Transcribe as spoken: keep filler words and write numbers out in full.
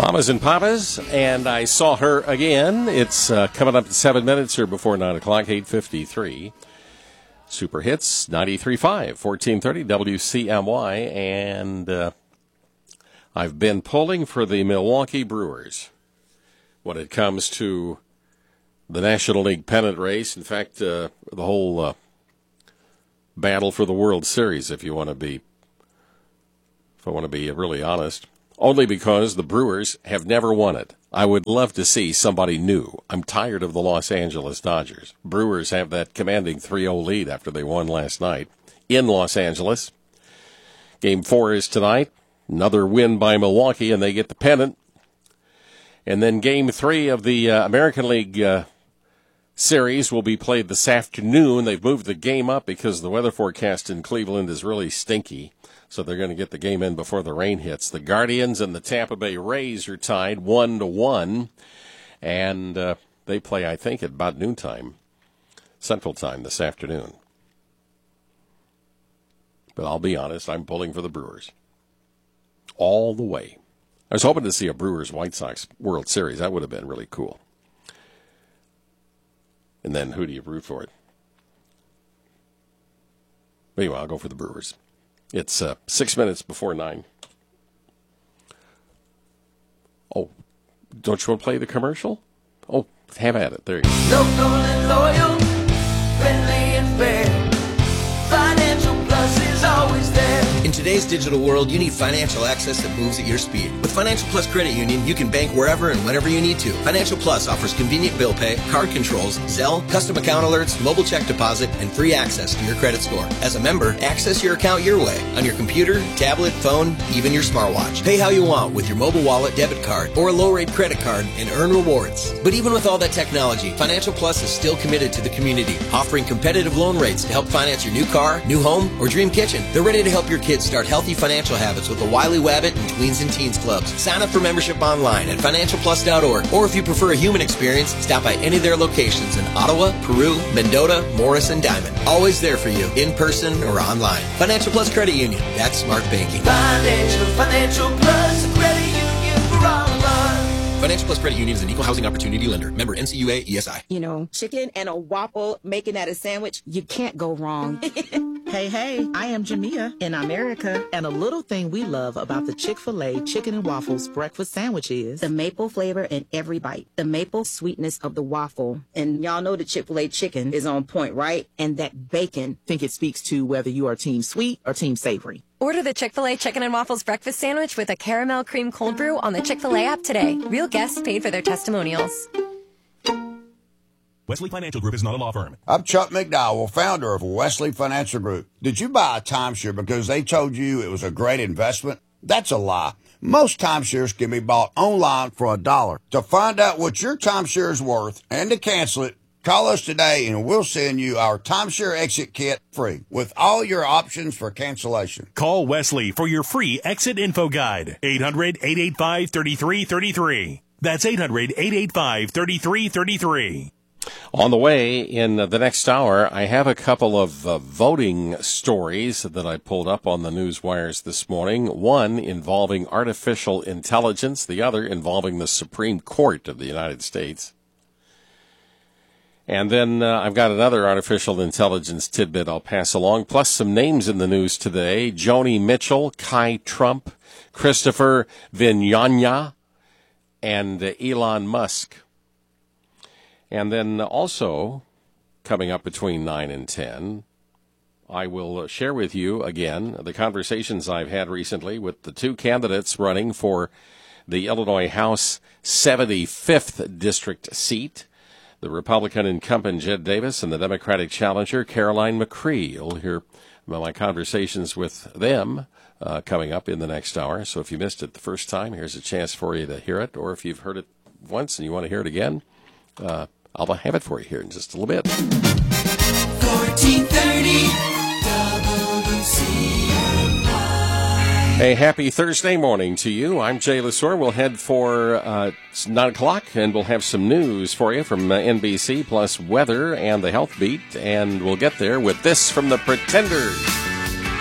Mamas and Papas, and I saw her again. It's uh, coming up in seven minutes here before nine o'clock, eight fifty-three. Super Hits, ninety-three point five, fourteen thirty W C M Y, and uh, I've been pulling for the Milwaukee Brewers when it comes to the National League pennant race. In fact, uh, the whole uh, battle for the World Series, if you want to be, if I want to be really honest. Only because the Brewers have never won it. I would love to see somebody new. I'm tired of the Los Angeles Dodgers. Brewers have that commanding three oh lead after they won last night in Los Angeles. Game four is tonight. Another win by Milwaukee, and they get the pennant. And then game three of the uh, American League uh, series will be played this afternoon. They've moved the game up because the weather forecast in Cleveland is really stinky. So they're going to get the game in before the rain hits. The Guardians and the Tampa Bay Rays are tied one to one, and uh, they play, I think, at about noontime, Central Time this afternoon. But I'll be honest, I'm pulling for the Brewers all the way. I was hoping to see a Brewers-White Sox World Series. That would have been really cool. And then who do you root for it? Anyway, I'll go for the Brewers. It's uh, six minutes before nine. Oh, don't you want to play the commercial? Oh, have at it. There you go. Local and loyal, friendly and fair. Financial Plus is always there. In today's digital world, you need financial access that moves at your speed. With Financial Plus Credit Union, you can bank wherever and whenever you need to. Financial Plus offers convenient bill pay, card controls, Zelle, custom account alerts, mobile check deposit, and free access to your credit score. As a member, access your account your way, on your computer, tablet, phone, even your smartwatch. Pay how you want with your mobile wallet, debit card, or a low-rate credit card and earn rewards. But even with all that technology, Financial Plus is still committed to the community, offering competitive loan rates to help finance your new car, new home, or dream kitchen. They're ready to help your kids start healthy financial habits with the Wiley Wabbit and Tweens and Teens Clubs. Sign up for membership online at financial plus dot org, or if you prefer a human experience, stop by any of their locations in Ottawa, Peru, Mendota, Morris, and Diamond. Always there for you, in person or online. Financial Plus Credit Union. That's smart banking. Financial, Financial Plus Credit Union for all of us. Financial Plus Credit Union is an equal housing opportunity lender. Member N C U A E S I. You know, chicken and a waffle, making that a sandwich, you can't go wrong. Hey, hey, I am Jamia in America, and a little thing we love about the Chick-fil-A Chicken and Waffles breakfast sandwich is the maple flavor in every bite, the maple sweetness of the waffle. And y'all know the Chick-fil-A chicken is on point, right? And that bacon. Think it speaks to whether you are team sweet or team savory. Order the Chick-fil-A Chicken and Waffles breakfast sandwich with a caramel cream cold brew on the Chick-fil-A app today. Real guests paid for their testimonials. Wesley Financial Group is not a law firm. I'm Chuck McDowell, founder of Wesley Financial Group. Did you buy a timeshare because they told you it was a great investment? That's a lie. Most timeshares can be bought online for a dollar. To find out what your timeshare is worth and to cancel it, call us today and we'll send you our timeshare exit kit free with all your options for cancellation. Call Wesley for your free exit info guide. eight hundred, eight eight five, three three three three. That's eight hundred, eight eight five, three three three three. On the way in the next hour, I have a couple of uh, voting stories that I pulled up on the news wires this morning. One involving artificial intelligence, the other involving the Supreme Court of the United States. And then uh, I've got another artificial intelligence tidbit I'll pass along, plus some names in the news today. Joni Mitchell, Kai Trump, Christopher Vinyanya, and uh, Elon Musk. And then also, coming up between nine and ten, I will share with you again the conversations I've had recently with the two candidates running for the Illinois House seventy-fifth District seat, the Republican incumbent Jed Davis and the Democratic challenger Caroline McCree. You'll hear about my conversations with them uh, coming up in the next hour. So if you missed it the first time, here's a chance for you to hear it. Or if you've heard it once and you want to hear it again, uh, I'll have it for you here in just a little bit. fourteen thirty W C M Y. Hey, happy Thursday morning to you. I'm Jay Lesor. We'll head for uh, nine o'clock, and we'll have some news for you from uh, N B C, plus weather and the health beat. And we'll get there with this from the Pretenders.